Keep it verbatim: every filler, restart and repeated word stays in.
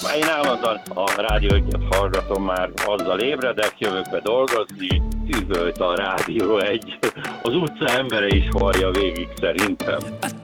Én állandóan a Rádió egyet hallgatom, már azzal ébredek, jövök be dolgozni, üvölt a Rádió egy. Az utca embere is hallja végig szerintem.